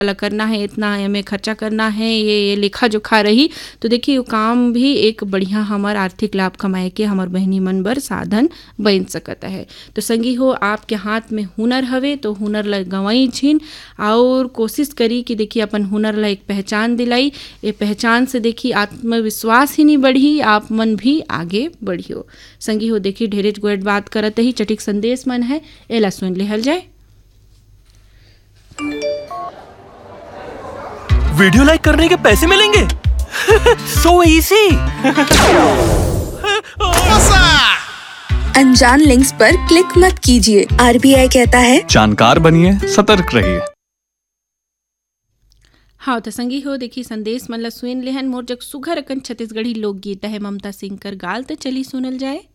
वाला करना है, इतना हमें खर्चा करना है, ये लेखा जोखा रही तो देखिए वो काम भी एक बढ़िया हमार आर्थिक लाभ कमाए के हमार बहनी मन बर साधन बन सकता है। तो संगी हो आपके हाथ में हुनर हवे तो हुनर ल गंवाई झिन और कोशिश करी कि देखिए अपन हुनर ला एक पहचान दिलाई। ये पहचान से देखिए आत्मविश्वास ही नहीं बढ़ी, आप मन भी आगे बढ़ियो। संगी हो देखिए ढेरे गोट बात करत ही चटिक संदेश मन है एला सुन लेहल जाए। वीडियो लाइक करने के पैसे मिलेंगे? So easy. अनजान लिंक्स पर क्लिक मत कीजिए। RBI कहता है जानकार बनिए, सतर्क रहिए। हाँ तो संगी हो देखी संदेश मन ला सुन लेहन। मोर जग सुघर अकन छत्तीसगढ़ी लोकगीत है ममता सिंह कर गाल तो चली सुनल जाए।